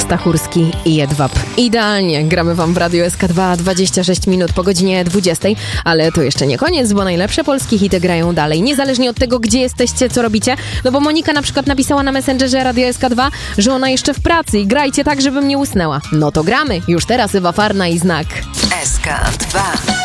Stachurski i Jedwab. Idealnie, gramy wam w Radio SK2 26 minut po godzinie 20, ale to jeszcze nie koniec, bo najlepsze polskie hity grają dalej, niezależnie od tego, gdzie jesteście, co robicie, no bo Monika na przykład napisała na Messengerze Radio SK2, że ona jeszcze w pracy i grajcie tak, żebym nie usnęła. No to gramy, już teraz Ewa Farna i Znak. SK2